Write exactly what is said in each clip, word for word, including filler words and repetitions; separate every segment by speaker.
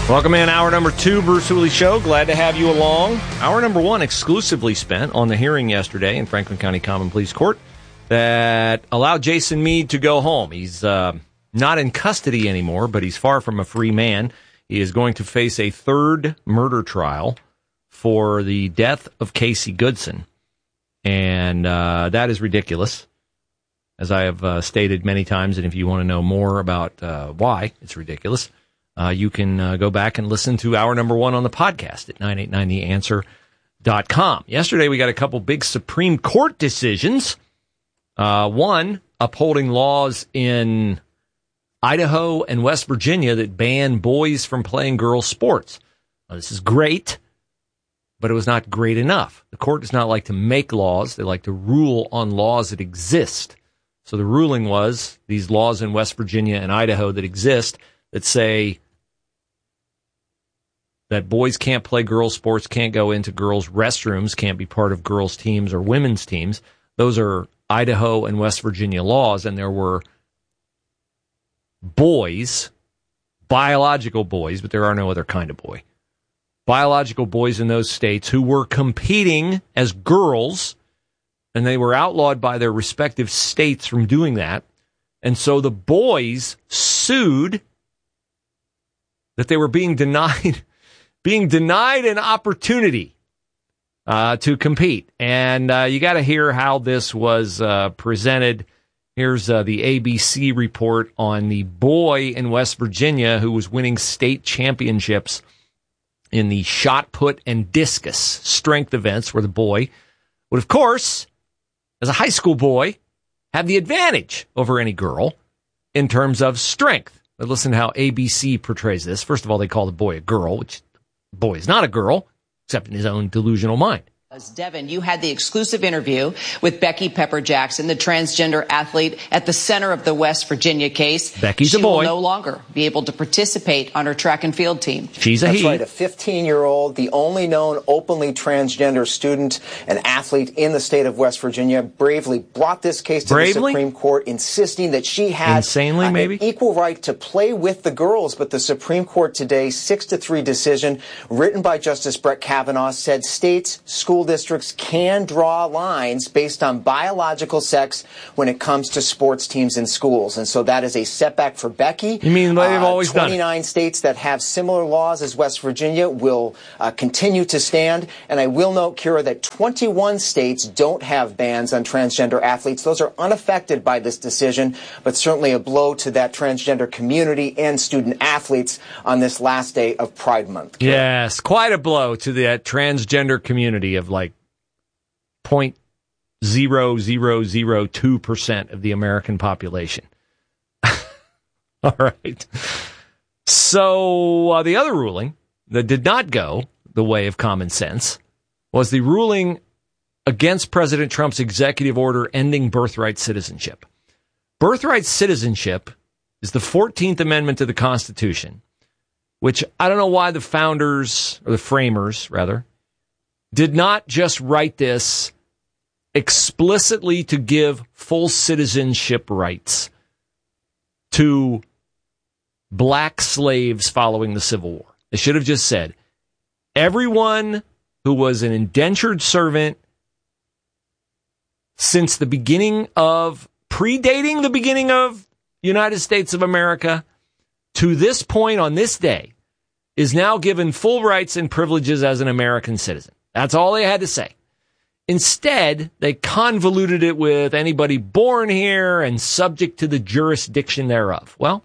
Speaker 1: Welcome in, hour number two, Bruce Hooley Show. Glad to have you along. Hour number one exclusively spent on the hearing yesterday in Franklin County Common Pleas Court that allowed Jason Meade to go home. He's uh, not in custody anymore, but he's far from a free man. He is going to face a third murder trial for the death of Casey Goodson. And uh, that is ridiculous, as I have uh, stated many times. And if you want to know more about uh, why it's ridiculous, Uh, you can uh, go back and listen to hour number one on the podcast at nine eight nine the answer dot com. Yesterday, we got a couple big Supreme Court decisions. Uh, one, upholding laws in Idaho and West Virginia that ban boys from playing girls' sports. Now, this is great, but it was not great enough. The court does not like to make laws. They like to rule on laws that exist. So the ruling was these laws in West Virginia and Idaho that exist that say that boys can't play girls' sports, can't go into girls' restrooms, can't be part of girls' teams or women's teams. Those are Idaho and West Virginia laws, and there were boys, biological boys, but there are no other kind of boy, biological boys in those states who were competing as girls, and they were outlawed by their respective states from doing that. And so the boys sued that they were being denied being denied an opportunity uh, to compete. And uh, you got to hear how this was uh, presented. Here's uh, the A B C report on the boy in West Virginia who was winning state championships in the shot put and discus strength events, where the boy would, of course, as a high school boy, have the advantage over any girl in terms of strength. But listen to how A B C portrays this. First of all, they call the boy a girl, which the boy is not a girl, except in his own delusional mind.
Speaker 2: Devin, you had the exclusive interview with Becky Pepper Jackson, the transgender athlete at the center of the West Virginia case.
Speaker 1: Becky's
Speaker 2: she
Speaker 1: a boy.
Speaker 2: She will no longer be able to participate on her track and field team.
Speaker 1: She's a
Speaker 3: That's
Speaker 1: he.
Speaker 3: right, a fifteen-year-old, the only known openly transgender student and athlete in the state of West Virginia, bravely brought this case to
Speaker 1: Bravely?
Speaker 3: the Supreme Court, insisting that she had
Speaker 1: Insanely,
Speaker 3: uh,
Speaker 1: maybe?
Speaker 3: an equal right to play with the girls. But the Supreme Court today, six to three decision, written by Justice Brett Kavanaugh, said states, school districts can Can draw lines based on biological sex when it comes to sports teams in schools. And so that is a setback for Becky.
Speaker 1: You mean they've
Speaker 3: uh,
Speaker 1: always done it?
Speaker 3: twenty-nine states that have similar laws as West Virginia will uh, continue to stand. And I will note, Kira, that twenty-one states don't have bans on transgender athletes. Those are unaffected by this decision, but certainly a blow to that transgender community and student athletes on this last day of Pride Month. Kira.
Speaker 1: Yes, quite a blow to that transgender community of like zero point zero zero zero two percent of the American population. All right. So uh, the other ruling that did not go the way of common sense was the ruling against President Trump's executive order ending birthright citizenship. Birthright citizenship is the fourteenth Amendment to the Constitution, which I don't know why the founders, or the framers, rather, did not just write this explicitly to give full citizenship rights to black slaves following the Civil War. They should have just said, everyone who was an indentured servant since the beginning of, predating the beginning of United States of America, to this point on this day, is now given full rights and privileges as an American citizen. That's all they had to say. Instead, they convoluted it with anybody born here and subject to the jurisdiction thereof. Well,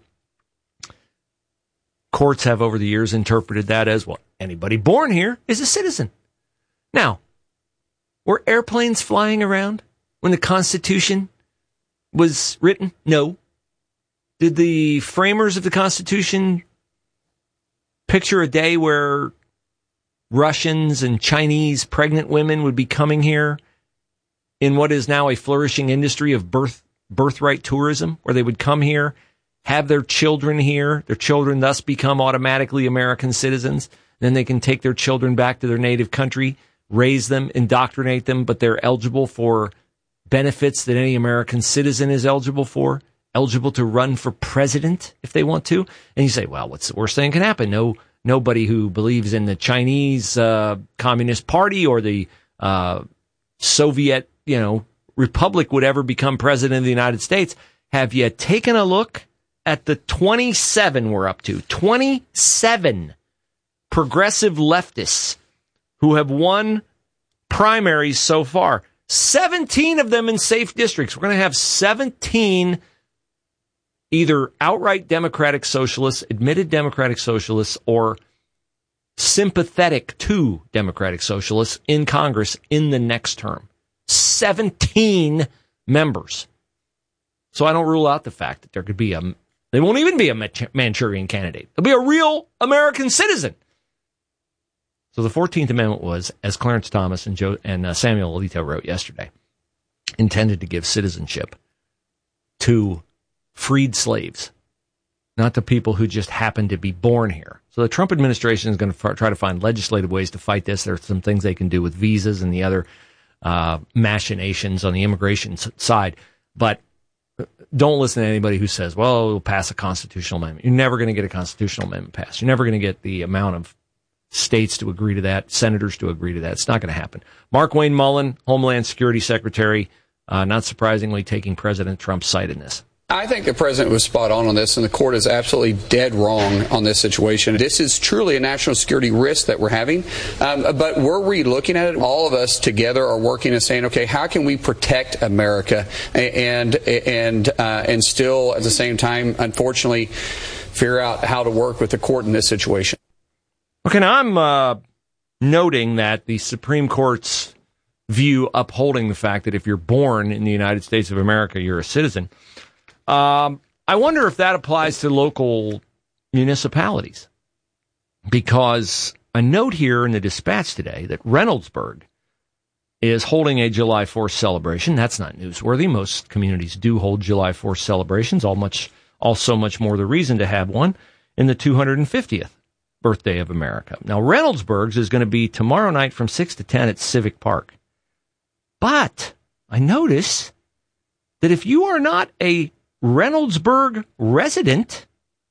Speaker 1: courts have over the years interpreted that as, well, anybody born here is a citizen. Now, were airplanes flying around when the Constitution was written? No. Did the framers of the Constitution picture a day where Russians and Chinese pregnant women would be coming here in what is now a flourishing industry of birth birthright tourism, where they would come here, have their children here, their children thus become automatically American citizens, then they can take their children back to their native country, raise them, indoctrinate them, but they're eligible for benefits that any American citizen is eligible for, eligible to run for president if they want to. And you say, well, what's the worst thing that can happen? No nobody who believes in the Chinese uh, Communist Party or the uh, Soviet, you know, Republic would ever become president of the United States. Have you taken a look at the twenty-seven we're up to? twenty-seven progressive leftists who have won primaries so far. seventeen of them in safe districts. We're going to have seventeen either outright Democratic Socialists, admitted Democratic Socialists, or sympathetic to Democratic Socialists in Congress in the next term. seventeen members. So I don't rule out the fact that there could be a, they won't even be a Manchurian candidate. There'll be a real American citizen. So the fourteenth Amendment was, as Clarence Thomas and, Joe, and uh, Samuel Alito wrote yesterday, intended to give citizenship to freed slaves, not to people who just happen to be born here. So the Trump administration is going to f- try to find legislative ways to fight this. There are some things they can do with visas and the other uh, machinations on the immigration side. But don't listen to anybody who says, well, we'll pass a constitutional amendment. You're never going to get a constitutional amendment passed. You're never going to get the amount of states to agree to that, senators to agree to that. It's not going to happen. Markwayne Mullin, Homeland Security Secretary, uh, not surprisingly taking President Trump's side in this.
Speaker 4: I think the president was spot on on this, and the court is absolutely dead wrong on this situation. This is truly a national security risk that we're having. Um, but were we looking at it? All of us together are working and saying, okay, how can we protect America and and uh, and still at the same time, unfortunately, figure out how to work with the court in this situation?
Speaker 1: Okay, now I'm uh, noting that the Supreme Court's view upholding the fact that if you're born in the United States of America, you're a citizen. Um, I wonder if that applies to local municipalities, because a note here in the Dispatch today that Reynoldsburg is holding a July fourth celebration. That's not newsworthy. Most communities do hold July fourth celebrations, all much, all so much more the reason to have one in the two hundred fiftieth birthday of America. Now, Reynoldsburg's is going to be tomorrow night from six to ten at Civic Park. But I notice that if you are not a Reynoldsburg resident,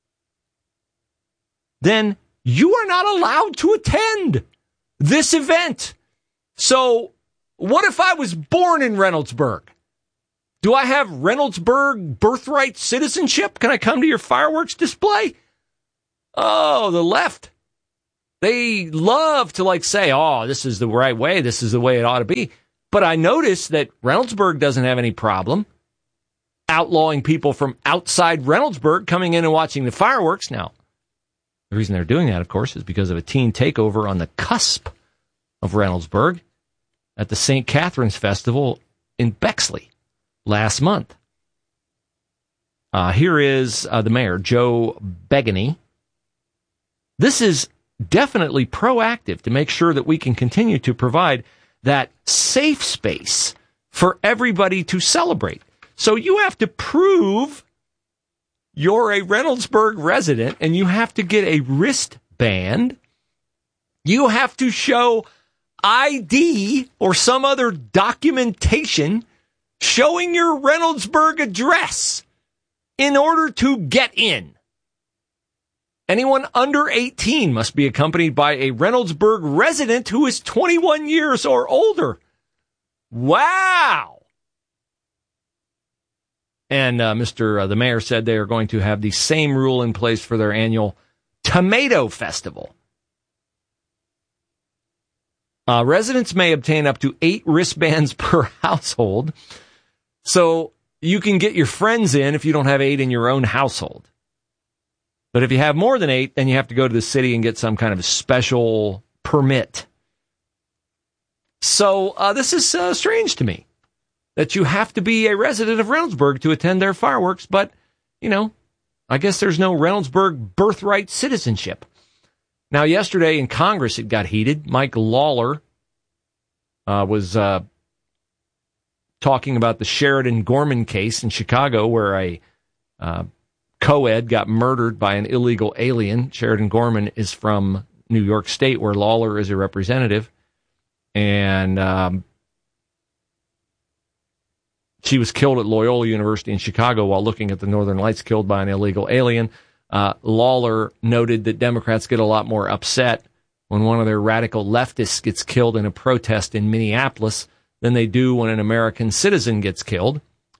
Speaker 1: then you are not allowed to attend this event. So what if I was born in Reynoldsburg? Do I have Reynoldsburg birthright citizenship? Can I come to your fireworks display? Oh, the left. They love to like say, oh, this is the right way. This is the way it ought to be. But I noticed that Reynoldsburg doesn't have any problem outlawing people from outside Reynoldsburg coming in and watching the fireworks. Now, the reason they're doing that, of course, is because of a teen takeover on the cusp of Reynoldsburg at the Saint Catherine's Festival in Bexley last month. Uh, here is uh, the mayor, Joe Begany. This is definitely proactive to make sure that we can continue to provide that safe space for everybody to celebrate. So you have to prove you're a Reynoldsburg resident, and you have to get a wristband. You have to show I D or some other documentation showing your Reynoldsburg address in order to get in. Anyone under eighteen must be accompanied by a Reynoldsburg resident who is twenty-one years or older. Wow! And uh, Mister Uh, the mayor said they are going to have the same rule in place for their annual Tomato Festival. Uh, residents may obtain up to eight wristbands per household, so you can get your friends in if you don't have eight in your own household. But if you have more than eight, then you have to go to the city and get some kind of a special permit. So uh, this is uh, strange to me, that you have to be a resident of Reynoldsburg to attend their fireworks. But, you know, I guess there's no Reynoldsburg birthright citizenship. Now, yesterday in Congress, it got heated. Mike Lawler uh, was uh, talking about the Sheridan Gorman case in Chicago, where a uh, co-ed got murdered by an illegal alien. Sheridan Gorman is from New York State, where Lawler is a representative. And um, she was killed at Loyola University in Chicago while looking at the Northern Lights, killed by an illegal alien. Uh, Lawler noted that Democrats get a lot more upset when one of their radical leftists gets killed in a protest in Minneapolis than they do when an American citizen gets killed.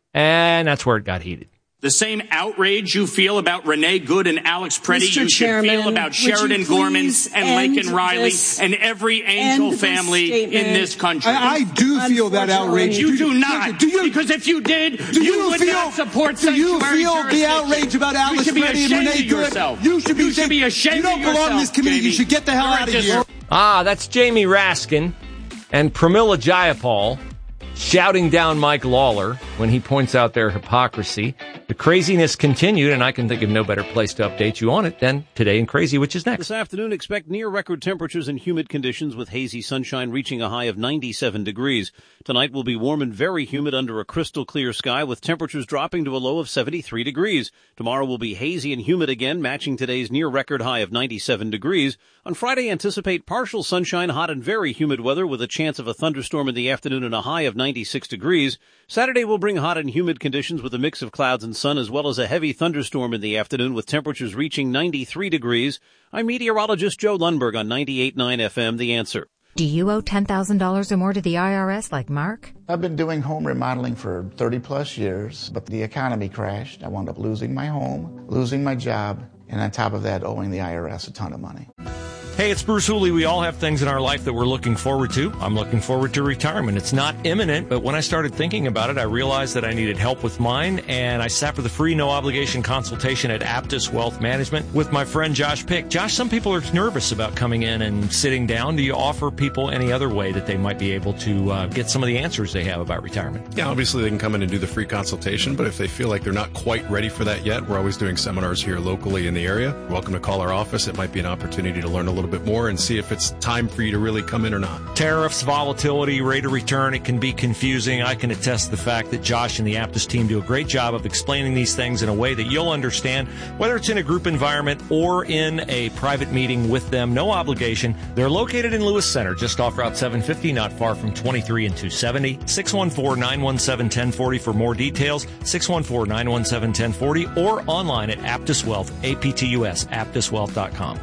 Speaker 1: And that's where it got heated.
Speaker 5: The same outrage you feel about Renee Good and Alex Preddy,
Speaker 6: Mister
Speaker 5: you should
Speaker 6: Chairman,
Speaker 5: feel about Sheridan Gorman and Laken Riley and every Angel family in this country.
Speaker 7: I, I do feel that outrage.
Speaker 5: You do not.
Speaker 7: Do you,
Speaker 5: because if you did,
Speaker 7: do you,
Speaker 5: you would
Speaker 7: feel,
Speaker 5: not support
Speaker 7: do you feel the
Speaker 5: jurisdiction.
Speaker 7: outrage about Alex Preddy and Renee Good?
Speaker 5: Yourself.
Speaker 7: You should be,
Speaker 5: you should be ashamed
Speaker 7: You don't
Speaker 5: of
Speaker 7: belong
Speaker 5: yourself,
Speaker 7: in this committee.
Speaker 5: Jamie.
Speaker 7: You should get the hell
Speaker 5: You're
Speaker 7: out of
Speaker 5: just,
Speaker 7: here.
Speaker 1: Ah, that's Jamie Raskin and Pramila Jayapal shouting down Mike Lawler when he points out their hypocrisy. The craziness continued, and I can think of no better place to update you on it than Today in Crazy, which is next.
Speaker 8: This afternoon, expect near-record temperatures and humid conditions with hazy sunshine reaching a high of ninety-seven degrees. Tonight will be warm and very humid under a crystal-clear sky with temperatures dropping to a low of seventy-three degrees. Tomorrow will be hazy and humid again, matching today's near-record high of ninety-seven degrees. On Friday, anticipate partial sunshine, hot and very humid weather with a chance of a thunderstorm in the afternoon and a high of ninety-six degrees. Saturday will bring hot and humid conditions with a mix of clouds and sun, as well as a heavy thunderstorm in the afternoon with temperatures reaching ninety-three degrees. I'm meteorologist Joe Lundberg on ninety-eight point nine F M, The Answer.
Speaker 9: Do you owe ten thousand dollars or more to the I R S like Mark?
Speaker 10: I've been doing home remodeling for thirty plus years, but the economy crashed. I wound up losing my home, losing my job, and on top of that, owing the I R S a ton of money.
Speaker 1: Hey, it's Bruce Hooley. We all have things in our life that we're looking forward to. I'm looking forward to retirement. It's not imminent, but when I started thinking about it, I realized that I needed help with mine, and I sat for the free, no-obligation consultation at Aptus Wealth Management with my friend Josh Pick. Josh, some people are nervous about coming in and sitting down. Do you offer people any other way that they might be able to uh, get some of the answers they have about retirement?
Speaker 11: Yeah, obviously they can come in and do the free consultation, but if they feel like they're not quite ready for that yet, we're always doing seminars here locally in the area. You're welcome to call our office. It might be an opportunity to learn a little bit more and see if it's time for you to really come in or not.
Speaker 1: Tariffs, volatility, rate of return, it can be confusing. I can attest to the fact that Josh and the Aptus team do a great job of explaining these things in a way that you'll understand, whether it's in a group environment or in a private meeting with them. No obligation. They're located in Lewis Center, just off Route seven fifty, not far from twenty-three and two seventy. six one four, nine one seven, one zero four zero for more details. six one four, nine one seven, one zero four zero or online at Aptus Wealth, A P T U S, aptus wealth dot com.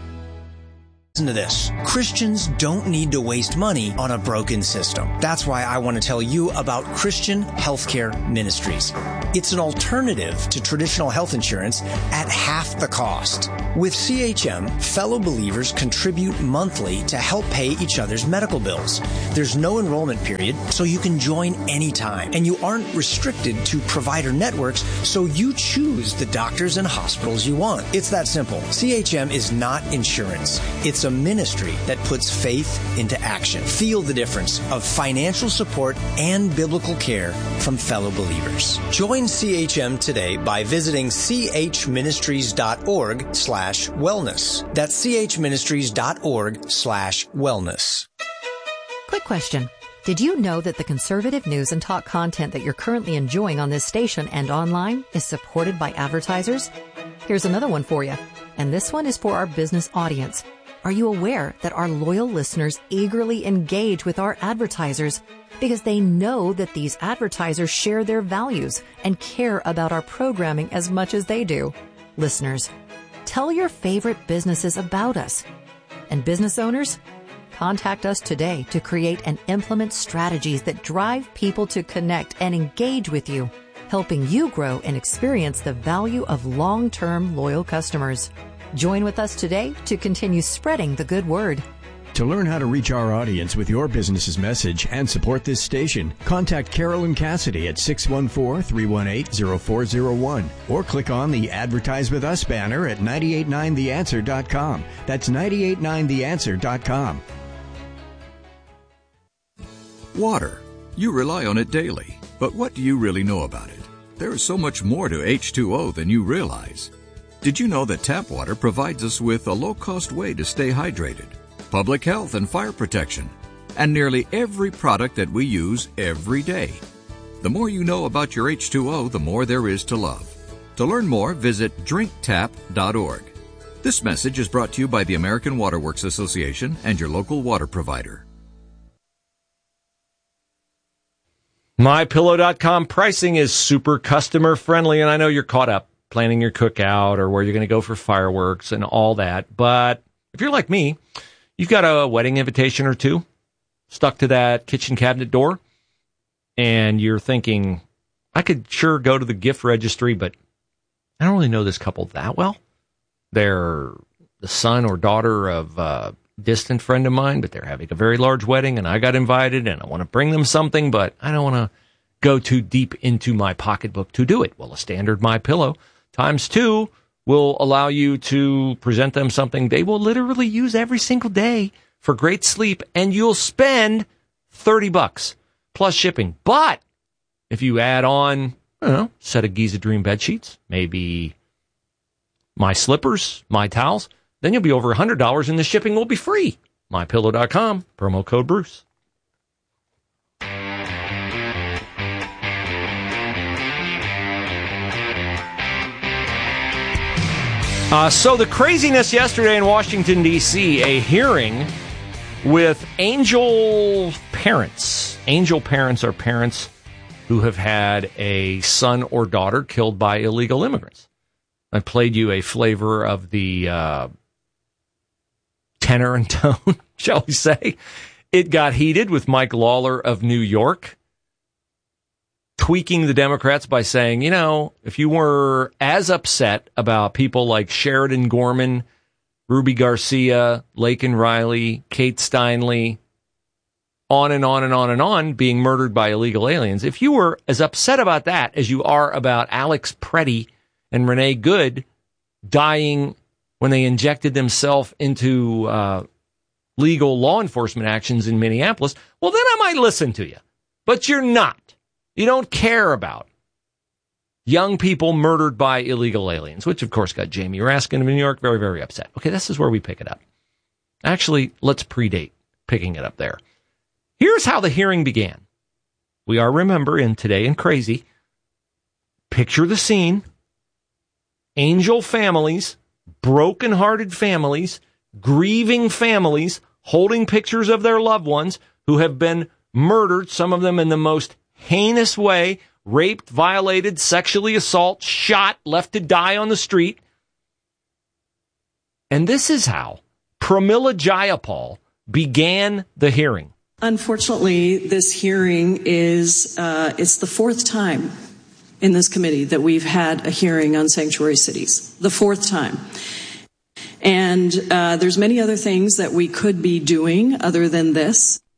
Speaker 12: Listen to this. Christians don't need to waste money on a broken system. That's why I want to tell you about Christian Healthcare Ministries. It's an alternative to traditional health insurance at half the cost. With C H M, fellow believers contribute monthly to help pay each other's medical bills. There's no enrollment period, so you can join anytime. And you aren't restricted to provider networks, so you choose the doctors and hospitals you want. It's that simple. C H M is not insurance. It's a ministry that puts faith into action. Feel the difference of financial support and biblical care from fellow believers. Join C H M today by visiting chministries.org slash wellness. That's chministries.org slash wellness.
Speaker 9: Quick question. Did you know that the conservative news and talk content that you're currently enjoying on this station and online is supported by advertisers? Here's another one for you. And this one is for our business audience. Are you aware that our loyal listeners eagerly engage with our advertisers because they know that these advertisers share their values and care about our programming as much as they do? Listeners, tell your favorite businesses about us. And business owners, contact us today to create and implement strategies that drive people to connect and engage with you, helping you grow and experience the value of long-term loyal customers. Join with us today to continue spreading the good word.
Speaker 13: To learn how to reach our audience with your business's message and support this station, contact Carolyn Cassidy at six one four, three one eight, zero four zero one or click on the Advertise With Us banner at nine eight nine the answer dot com. That's nine eight nine the answer dot com.
Speaker 14: Water. You rely on it daily, but what do you really know about it? There is so much more to H two O than you realize. Did you know that tap water provides us with a low-cost way to stay hydrated, public health and fire protection, and nearly every product that we use every day? The more you know about your H two O, the more there is to love. To learn more, visit drink tap dot org. This message is brought to you by the American Water Works Association and your local water provider.
Speaker 1: My Pillow dot com pricing is super customer friendly, and I know you're caught up. planning your cookout or where you're going to go for fireworks and all that. But if you're like me, you've got a wedding invitation or two stuck to that kitchen cabinet door, and you're thinking, I could sure go to the gift registry, but I don't really know this couple that well. They're the son or daughter of a distant friend of mine, but they're having a very large wedding, and I got invited, and I want to bring them something, but I don't want to go too deep into my pocketbook to do it. Well, a standard MyPillow times two will allow you to present them something they will literally use every single day for great sleep, and you'll spend thirty bucks plus shipping. But if you add on, I don't know, set of Giza Dream bed sheets, maybe my slippers, my towels, then you'll be over one hundred dollars and the shipping will be free. my pillow dot com, promo code Bruce. Uh, so the craziness yesterday in Washington, D C, a hearing with angel parents. Angel parents are parents who have had a son or daughter killed by illegal immigrants. I played you a flavor of the uh, tenor and tone, shall we say. It got heated with Mike Lawler of New York tweaking the Democrats by saying, you know, if you were as upset about people like Sheridan Gorman, Ruby Garcia, Laken Riley, Kate Steinle, on and on and on and on, being murdered by illegal aliens, if you were as upset about that as you are about Alex Preddy and Renee Good dying when they injected themselves into uh, legal law enforcement actions in Minneapolis, well, then I might listen to you. But you're not. You don't care about young people murdered by illegal aliens, which, of course, got Jamie Raskin of New York very, very upset. Okay, this is where we pick it up. Actually, let's predate picking it up there. Here's how the hearing began. We are, remember, in Today in Crazy. Picture the scene. Angel families, broken-hearted families, grieving families, holding pictures of their loved ones who have been murdered, some of them in the most heinous way, raped, violated, sexually assaulted, shot, left to die on the street. And this is how Pramila Jayapal began the hearing.
Speaker 6: Unfortunately, this hearing is uh, it's the fourth time in this committee that we've had a hearing on sanctuary cities. The fourth time. And uh, there's many other things that we could be doing other than this.